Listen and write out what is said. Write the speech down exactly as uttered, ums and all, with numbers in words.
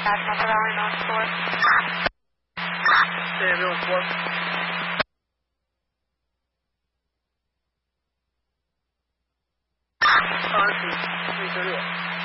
That's Alpha Valley nine four. Samuel four.二十四六。